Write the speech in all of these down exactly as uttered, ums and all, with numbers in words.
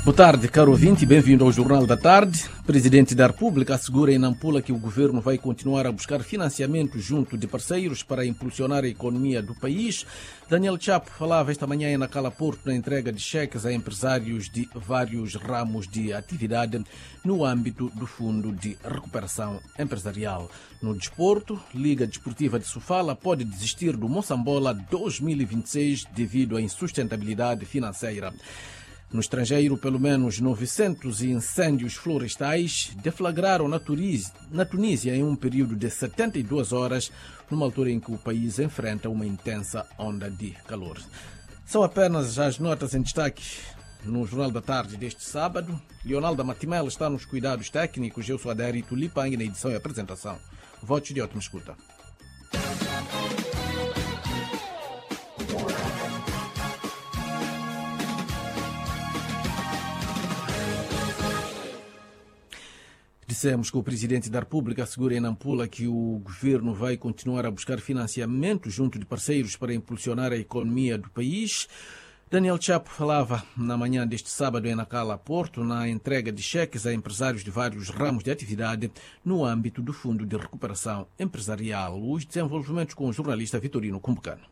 Boa tarde, caro ouvinte, bem-vindo ao Jornal da Tarde. O Presidente da República assegura em Nampula que o governo vai continuar a buscar financiamento junto de parceiros para impulsionar a economia do país. Daniel Chapo falava esta manhã em Nacala Porto na entrega de cheques a empresários de vários ramos de atividade no âmbito do Fundo de Recuperação Empresarial. No desporto, Liga Desportiva de Sofala pode desistir do Moçambola dois mil e vinte e seis devido à insustentabilidade financeira. No estrangeiro, pelo menos novecentos incêndios florestais deflagraram na, Tunis, na Tunísia em um período de setenta e duas horas, numa altura em que o país enfrenta uma intensa onda de calor. São apenas as notas em destaque no Jornal da Tarde deste sábado. Leonardo Matimel está nos cuidados técnicos. Eu sou Adérito Lipang na edição e apresentação. Votos de ótima escuta. Dissemos que o Presidente da República assegura em Nampula que o governo vai continuar a buscar financiamento junto de parceiros para impulsionar a economia do país. Daniel Chapo falava na manhã deste sábado em Nacala Porto na entrega de cheques a empresários de vários ramos de atividade no âmbito do Fundo de Recuperação Empresarial. Os desenvolvimentos com o jornalista Vitorino Kumbucano.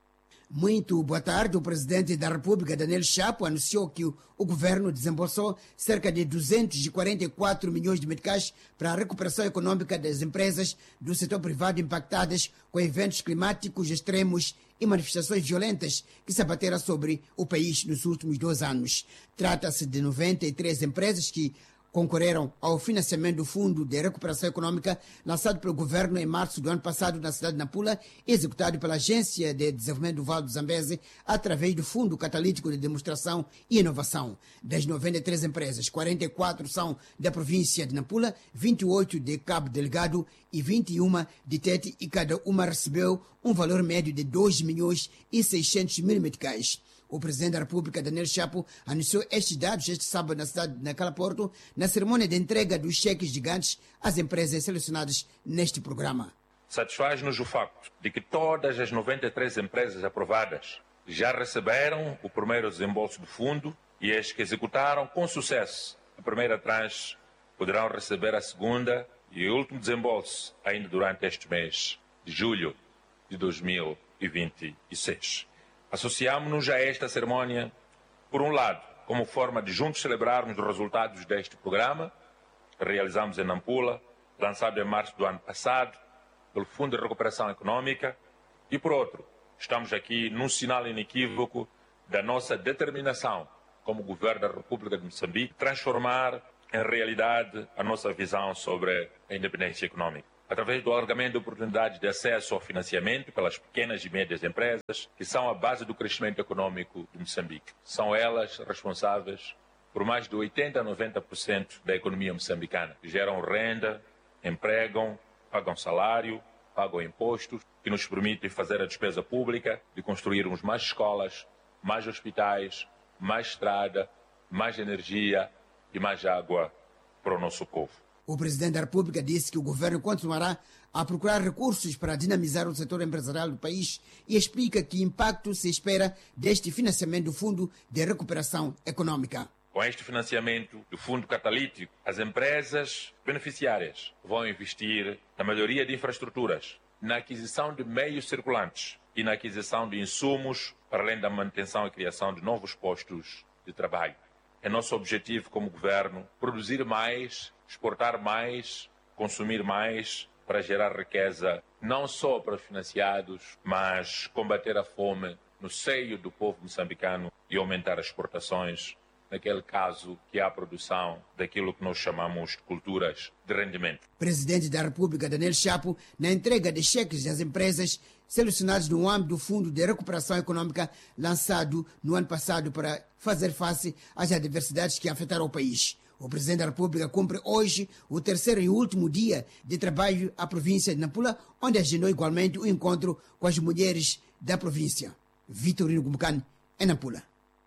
Muito boa tarde. O Presidente da República, Daniel Chapo, anunciou que o, o governo desembolsou cerca de duzentos e quarenta e quatro milhões de meticais para a recuperação econômica das empresas do setor privado impactadas com eventos climáticos extremos e manifestações violentas que se abateram sobre o país nos últimos dois anos. Trata-se de noventa e três empresas que concorreram ao financiamento do Fundo de Recuperação Econômica lançado pelo governo em março do ano passado na cidade de Nampula, executado pela Agência de Desenvolvimento do Vale do Zambeze através do Fundo Catalítico de Demonstração e Inovação. Das noventa e três empresas, quarenta e quatro são da província de Nampula, vinte e oito de Cabo Delgado e vinte e uma de Tete, e cada uma recebeu um valor médio de dois milhões e seiscentos mil meticais. O Presidente da República, Daniel Chapo, anunciou estes dados este sábado na cidade de Nacala Porto, na cerimônia de entrega dos cheques gigantes às empresas selecionadas neste programa. Satisfaz-nos o facto de que todas as noventa e três empresas aprovadas já receberam o primeiro desembolso do fundo e as que executaram com sucesso a primeira tranche poderão receber a segunda e o último desembolso ainda durante este mês de julho de dois mil e vinte e seis. Associamos-nos a esta cerimônia, por um lado, como forma de juntos celebrarmos os resultados deste programa, que realizamos em Nampula, lançado em março do ano passado, pelo Fundo de Recuperação Econômica, e por outro, estamos aqui num sinal inequívoco da nossa determinação, como Governo da República de Moçambique, transformar em realidade a nossa visão sobre a independência econômica, através do alargamento de oportunidades de acesso ao financiamento pelas pequenas e médias empresas, que são a base do crescimento econômico de Moçambique. São elas responsáveis por mais de oitenta a noventa por cento da economia moçambicana. Geram renda, empregam, pagam salário, pagam impostos, que nos permitem fazer a despesa pública, de construirmos mais escolas, mais hospitais, mais estrada, mais energia e mais água para o nosso povo. O Presidente da República disse que o governo continuará a procurar recursos para dinamizar o setor empresarial do país e explica que impacto se espera deste financiamento do Fundo de Recuperação Econômica. Com este financiamento do Fundo Catalítico, as empresas beneficiárias vão investir na melhoria de infraestruturas, na aquisição de meios circulantes e na aquisição de insumos, para além da manutenção e criação de novos postos de trabalho. É nosso objetivo como governo produzir mais, exportar mais, consumir mais, para gerar riqueza não só para os financiados, mas combater a fome no seio do povo moçambicano e aumentar as exportações, naquele caso que há a produção daquilo que nós chamamos de culturas de rendimento. Presidente da República, Daniel Chapo, na entrega de cheques às empresas selecionadas no âmbito do Fundo de Recuperação Econômica lançado no ano passado para fazer face às adversidades que afetaram o país. O Presidente da República cumpre hoje o terceiro e último dia de trabalho à província de Nampula, onde agendou igualmente o encontro com as mulheres da província. Vitorino Kumbucano, em Nampula.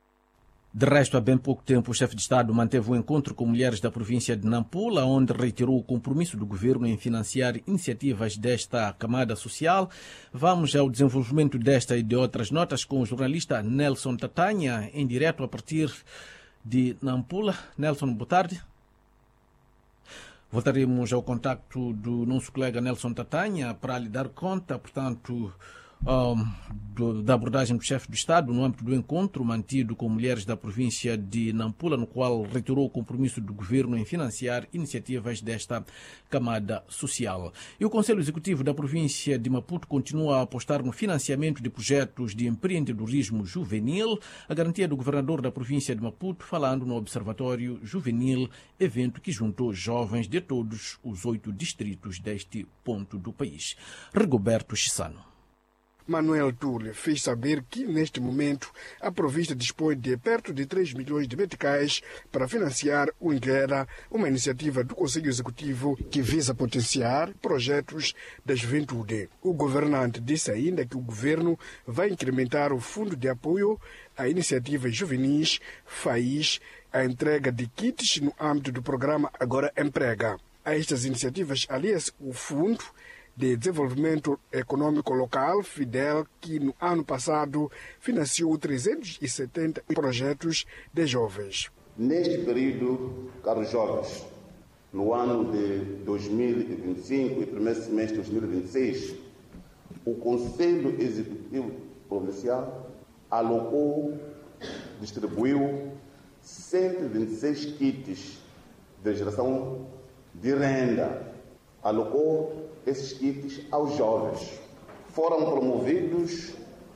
De resto, há bem pouco tempo, o chefe de Estado manteve um encontro com mulheres da província de Nampula, onde reiterou o compromisso do governo em financiar iniciativas desta camada social. Vamos ao desenvolvimento desta e de outras notas com o jornalista Nelson Tatanha, em direto a partir de Nampula. Nelson, boa tarde. Voltaremos ao contacto do nosso colega Nelson Tatanha para lhe dar conta, portanto, um, do, da abordagem do chefe do Estado no âmbito do encontro mantido com mulheres da província de Nampula, no qual reiterou o compromisso do governo em financiar iniciativas desta camada social. E o Conselho Executivo da província de Maputo continua a apostar no financiamento de projetos de empreendedorismo juvenil, a garantia do governador da província de Maputo, falando no Observatório Juvenil, evento que juntou jovens de todos os oito distritos deste ponto do país. Rigoberto Chissano. Manuel Tule fez saber que, neste momento, a província dispõe de perto de três milhões de meticais para financiar o Inguera, uma iniciativa do Conselho Executivo que visa potenciar projetos da juventude. O governante disse ainda que o governo vai incrementar o fundo de apoio a iniciativas juvenis, FAIS, a entrega de kits no âmbito do programa Agora Emprega. A estas iniciativas alia-se o Fundo de Desenvolvimento Econômico Local, FIDEL, que no ano passado financiou trezentos e setenta projetos de jovens. Neste período, caros jovens, no ano de dois mil e vinte e cinco e primeiro semestre de dois mil e vinte e seis, o Conselho Executivo Provincial alocou, distribuiu cento e vinte e seis kits de geração de renda, alocou esses kits aos jovens. Foram promovidos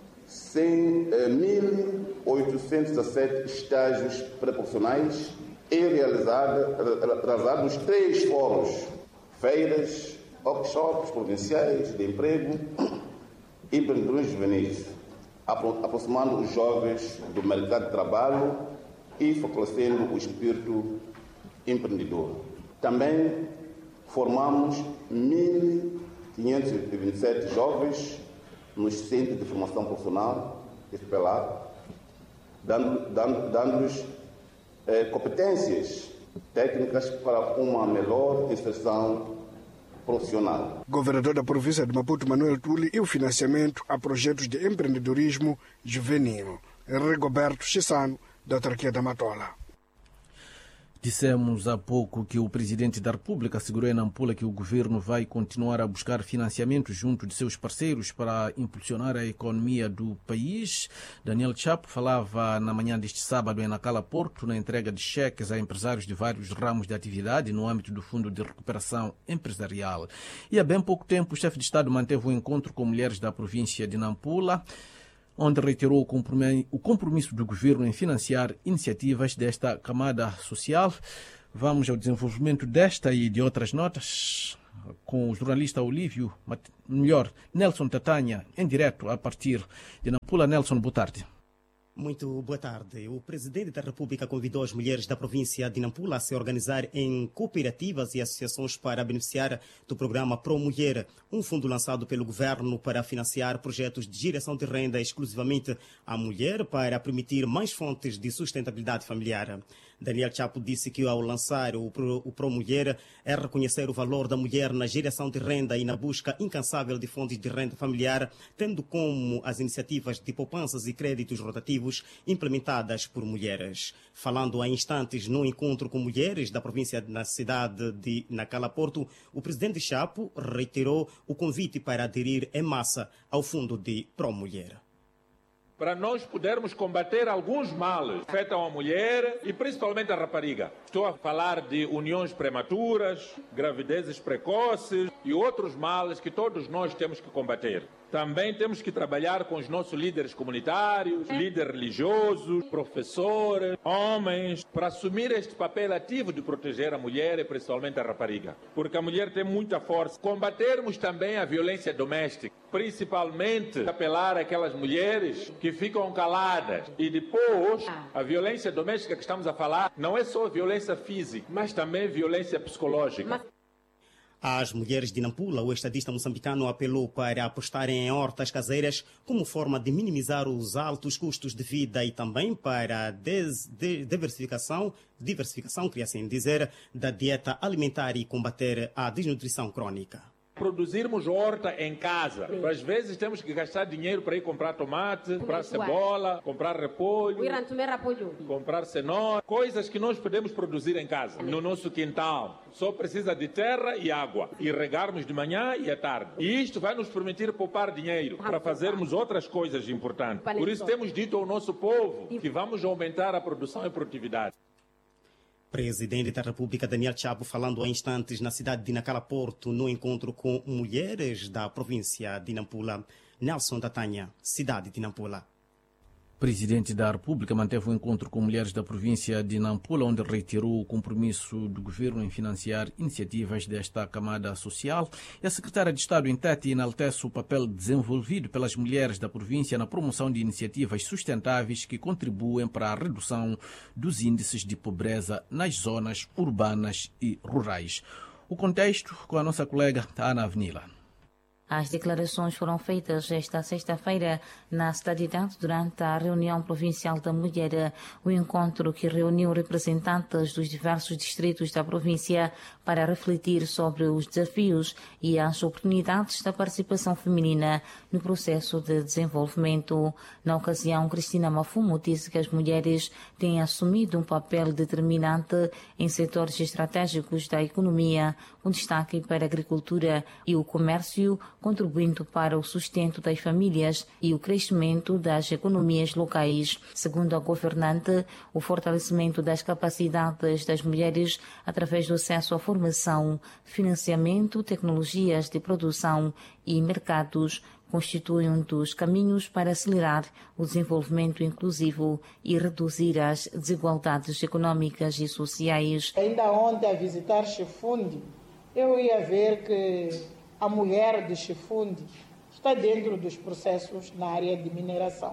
mil oitocentos e dezessete estágios pré-profissionais e realizados três fóruns, feiras, workshops provinciais de emprego e empreendedores juvenis, aproximando os jovens do mercado de trabalho e fortalecendo o espírito empreendedor. Também formamos mil quinhentos e vinte e sete jovens nos centros de formação profissional, espelar, dando, dando, dando-lhes eh, competências técnicas para uma melhor inserção profissional. Governador da província de Maputo, Manuel Tule, e o financiamento a projetos de empreendedorismo juvenil. Rigoberto Chissano, da autarquia da Matola. Dissemos há pouco que o Presidente da República assegurou em Nampula que o governo vai continuar a buscar financiamento junto de seus parceiros para impulsionar a economia do país. Daniel Chapo falava na manhã deste sábado em Nacala Porto, na entrega de cheques a empresários de vários ramos de atividade no âmbito do Fundo de Recuperação Empresarial. E há bem pouco tempo o chefe de Estado manteve um encontro com mulheres da província de Nampula, onde reiterou o compromisso do governo em financiar iniciativas desta camada social. Vamos ao desenvolvimento desta e de outras notas com o jornalista Olívio, melhor, Nelson Tatanha, em direto a partir de Nampula. Nelson, boa tarde. Muito boa tarde. O Presidente da República convidou as mulheres da província de Nampula a se organizar em cooperativas e associações para beneficiar do programa Pro Mulher, um fundo lançado pelo governo para financiar projetos de geração de renda exclusivamente à mulher para permitir mais fontes de sustentabilidade familiar. Daniel Chapo disse que ao lançar o Pro, o Pro Mulher é reconhecer o valor da mulher na geração de renda e na busca incansável de fontes de renda familiar, tendo como as iniciativas de poupanças e créditos rotativos implementadas por mulheres. Falando há instantes no encontro com mulheres da província na cidade de Nacala Porto, o Presidente Chapo reiterou o convite para aderir em massa ao fundo de Pro Mulher. Para nós podermos combater alguns males que afetam a mulher e principalmente a rapariga. Estou a falar de uniões prematuras, gravidezes precoces e outros males que todos nós temos que combater. Também temos que trabalhar com os nossos líderes comunitários, líderes religiosos, professores, homens, para assumir este papel ativo de proteger a mulher e principalmente a rapariga. Porque a mulher tem muita força. Combatermos também a violência doméstica, principalmente apelar àquelas mulheres que ficam caladas. E depois, a violência doméstica que estamos a falar não é só violência física, mas também violência psicológica. Às mulheres de Nampula, o estadista moçambicano apelou para apostarem em hortas caseiras como forma de minimizar os altos custos de vida e também para a des- de- diversificação, diversificação, queria assim dizer, da dieta alimentar e combater a desnutrição crônica. Produzirmos horta em casa. Às vezes temos que gastar dinheiro para ir comprar tomate, comprar cebola, comprar repolho, comprar cenoura, coisas que nós podemos produzir em casa, no nosso quintal. Só precisa de terra e água e regarmos de manhã e à tarde. E isto vai nos permitir poupar dinheiro para fazermos outras coisas importantes. Por isso temos dito ao nosso povo que vamos aumentar a produção e produtividade. Presidente da República Daniel Chapo falando há instantes na cidade de Nacala Porto no encontro com mulheres da província de Nampula. Nelson Tatanha, cidade de Nampula. Presidente da República manteve um encontro com mulheres da província de Nampula, onde reiterou o compromisso do governo em financiar iniciativas desta camada social. E a secretária de Estado em Tete enaltece o papel desenvolvido pelas mulheres da província na promoção de iniciativas sustentáveis que contribuem para a redução dos índices de pobreza nas zonas urbanas e rurais. O contexto com a nossa colega Ana Avenila. As declarações foram feitas esta sexta-feira na cidade de Tete durante a reunião provincial da mulher, o encontro que reuniu representantes dos diversos distritos da província para refletir sobre os desafios e as oportunidades da participação feminina no processo de desenvolvimento. Na ocasião, Cristina Mafumo disse que as mulheres têm assumido um papel determinante em setores estratégicos da economia, com destaque para a agricultura e o comércio, contribuindo para o sustento das famílias e o crescimento das economias locais. Segundo a governante, o fortalecimento das capacidades das mulheres através do acesso à formação, financiamento, tecnologias de produção e mercados constitui um dos caminhos para acelerar o desenvolvimento inclusivo e reduzir as desigualdades econômicas e sociais. Ainda ontem, a visitar Chifundi, eu ia ver que a mulher de Chifundi está dentro dos processos na área de mineração.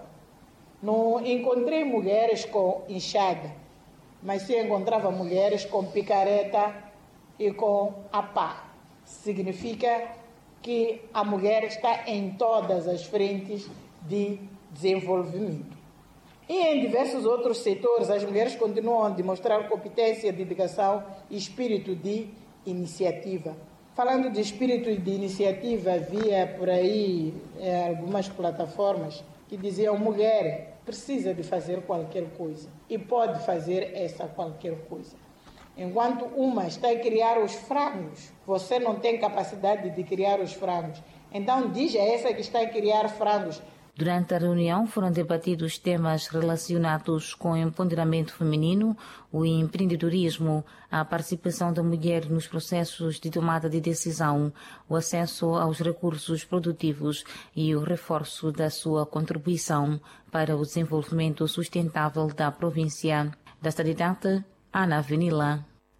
Não encontrei mulheres com enxada, mas se encontrava mulheres com picareta e com a pá. Significa que a mulher está em todas as frentes de desenvolvimento. E em diversos outros setores, as mulheres continuam a demonstrar competência, dedicação e espírito de iniciativa. Falando de espírito de iniciativa, havia por aí é, algumas plataformas que diziam: mulher precisa de fazer qualquer coisa e pode fazer essa qualquer coisa. Enquanto uma está a criar os frangos, você não tem capacidade de criar os frangos. Então diz a essa que está a criar frangos. Durante a reunião foram debatidos temas relacionados com o empoderamento feminino, o empreendedorismo, a participação da mulher nos processos de tomada de decisão, o acesso aos recursos produtivos e o reforço da sua contribuição para o desenvolvimento sustentável da província. Da cidade de Tete, Ana Avenila.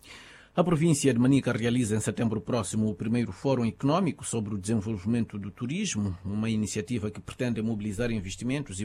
A província de Manica realiza em setembro próximo o primeiro Fórum Econômico sobre o Desenvolvimento do Turismo, uma iniciativa que pretende mobilizar investimentos e